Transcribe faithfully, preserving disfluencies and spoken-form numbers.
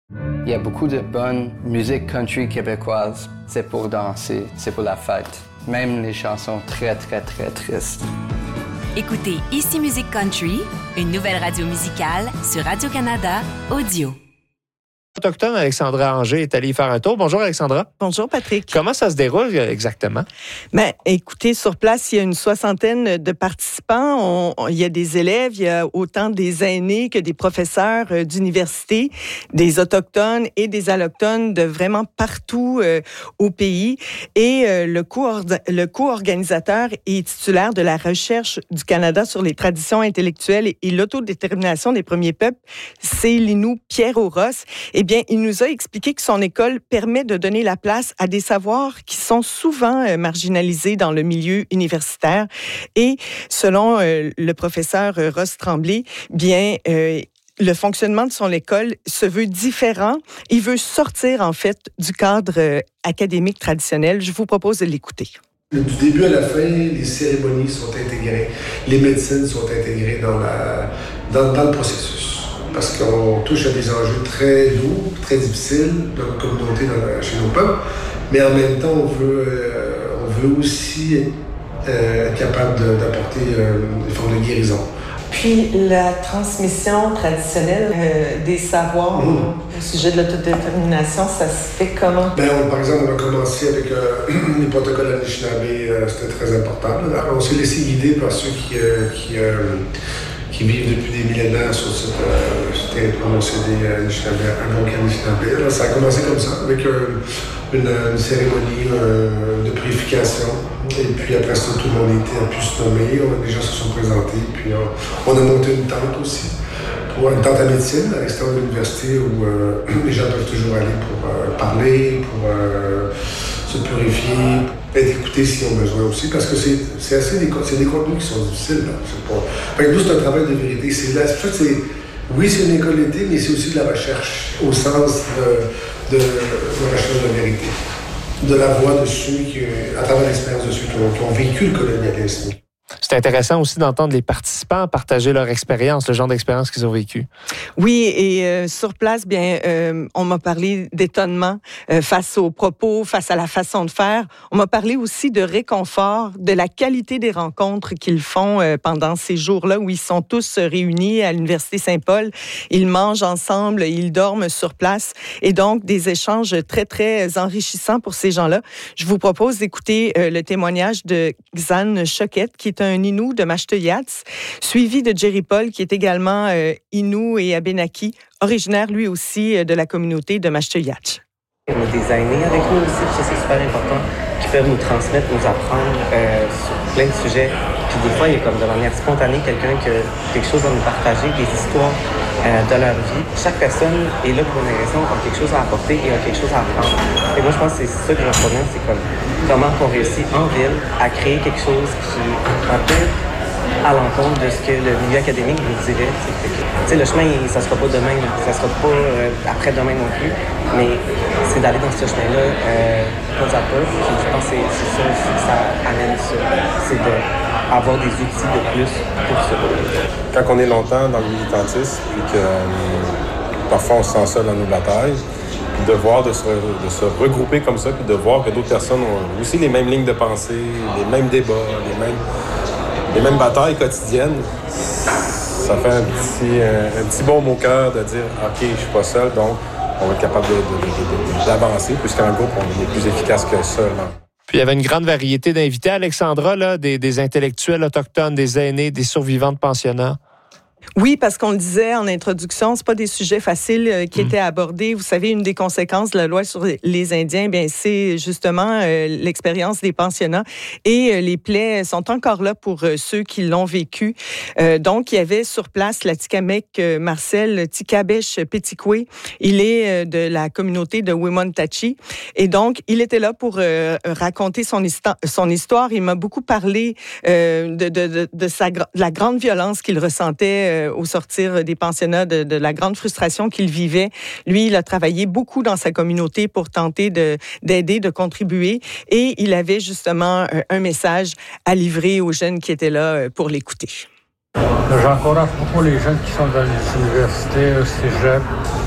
Il y a beaucoup de bonne musique country québécoise. C'est pour danser, c'est pour la fête. Même les chansons très, très, très tristes. Écoutez Ici Musique Country, une nouvelle radio musicale sur Radio-Canada Audio. Autochtone, Alexandra Anger est allée y faire un tour. Bonjour, Alexandra. Bonjour, Patrick. Comment ça se déroule exactement? Ben, écoutez, sur place, il y a une soixantaine de participants. On, on, il y a des élèves, il y a autant des aînés que des professeurs euh, d'université, des Autochtones et des Allochtones de vraiment partout euh, au pays. Et euh, le, co- le co-organisateur et titulaire de la recherche du Canada sur les traditions intellectuelles et, et l'autodétermination des premiers peuples, c'est l'Innu Pierre Aurosse. Eh bien, il nous a expliqué que son école permet de donner la place à des savoirs qui sont souvent euh, marginalisés dans le milieu universitaire. Et selon euh, le professeur euh, Ross Tremblay, bien, euh, le fonctionnement de son école se veut différent. Il veut sortir, en fait, du cadre euh, académique traditionnel. Je vous propose de l'écouter. Du début à la fin, les cérémonies sont intégrées, les médecines sont intégrées dans, la, dans, dans le processus. Parce qu'on touche à des enjeux très lourds, très difficiles dans notre communauté, dans la, chez nos peuples, mais en même temps, on veut, euh, on veut aussi euh, être capable de, d'apporter euh, des formes de guérison. Puis la transmission traditionnelle euh, des savoirs mmh. au sujet de l'autodétermination, ça se fait comment? Bien, on, par exemple, on a commencé avec euh, les protocoles Anishinaabe, euh, c'était très important. Là. On s'est laissé guider par ceux qui... Euh, qui euh, qui vivent depuis des millénaires sur ce euh, territoire, c'est des Anishinaabe, Algonquin Anishinaabe. Ça a commencé comme ça, avec euh, une, une cérémonie euh, de purification. Et puis après ça, tout le monde était, a pu se nommer, les gens se sont présentés. Puis on, on a monté une tente aussi, pour une tente à médecine à l'extérieur de l'université où euh, les gens peuvent toujours aller pour euh, parler, pour euh, se purifier, être écoutés s'ils ont besoin aussi, parce que c'est, c'est assez des, c'est des contenus qui sont difficiles. Là. C'est pas... Fait que nous, c'est un travail de vérité. C'est, là, c'est pour ça que c'est, oui, c'est une école d'été, mais c'est aussi de la recherche, au sens de, de, de la recherche de la vérité. De la voix de ceux qui, à travers l'expérience de ceux qui ont, qui ont vécu le colonialisme. C'est intéressant aussi d'entendre les participants partager leur expérience, le genre d'expérience qu'ils ont vécu. Oui, et euh, sur place, bien, euh, on m'a parlé d'étonnement euh, face aux propos, face à la façon de faire. On m'a parlé aussi de réconfort, de la qualité des rencontres qu'ils font euh, pendant ces jours-là où ils sont tous réunis à l'Université Saint-Paul. Ils mangent ensemble, ils dorment sur place et donc des échanges très, très enrichissants pour ces gens-là. Je vous propose d'écouter euh, le témoignage de Xan Choquette, qui est un Innu de Mashteuiatsi, suivi de Jerry Paul, qui est également euh, Innu et Abénaki, originaire lui aussi euh, de la communauté de Mashteuiatsi. On a des aînés avec nous aussi, ça c'est super important, qui peuvent nous transmettre, nous apprendre euh, sur plein de sujets. Puis des fois, il y a comme de manière spontanée quelqu'un qui a quelque chose à nous partager, des histoires euh, de leur vie. Chaque personne est là pour une raison, a quelque chose à apporter et a quelque chose à apprendre. Et moi, je pense que c'est ça que je me promène, c'est comme comment on réussit en ville à créer quelque chose qui est un peu à l'encontre de ce que le milieu académique nous dirait. Tu sais, le chemin, ça ne sera pas demain, ça ne sera pas euh, après-demain non plus, mais c'est d'aller dans ce chemin-là euh, pas à peu. Je pense que c'est, c'est ça aussi que ça amène ça, c'est d'avoir des outils de plus pour ça. Quand on est longtemps dans le militantisme et que euh, parfois on se sent seul dans nos batailles, puis de voir, de se, de se regrouper comme ça, puis de voir que d'autres personnes ont aussi les mêmes lignes de pensée, les mêmes débats, les mêmes... les mêmes batailles quotidiennes, ça fait un petit, un, un petit baume au cœur de dire « OK, je suis pas seul, donc on va être capable de, de, de, de, d'avancer, puisqu'en groupe, on est plus efficace que seul. » Puis il y avait une grande variété d'invités, Alexandra, là, des, des intellectuels autochtones, des aînés, des survivants de pensionnats. Oui, parce qu'on le disait en introduction, c'est pas des sujets faciles euh, qui mmh. étaient abordés. Vous savez, une des conséquences de la loi sur les Indiens, bien, c'est justement euh, l'expérience des pensionnats. Et euh, les plaies sont encore là pour euh, ceux qui l'ont vécu. Euh, donc, il y avait sur place l'Atikamekw euh, Marcel Tikabesh Petikwe. Il est euh, de la communauté de Wimontachi. Et donc, il était là pour euh, raconter son, histo- son histoire. Il m'a beaucoup parlé euh, de, de, de, de, sa, de la grande violence qu'il ressentait euh, au sortir des pensionnats, de, de la grande frustration qu'il vivait. Lui, il a travaillé beaucoup dans sa communauté pour tenter de, d'aider, de contribuer. Et il avait justement un message à livrer aux jeunes qui étaient là pour l'écouter. J'encourage beaucoup les jeunes qui sont dans les universités, au cégep,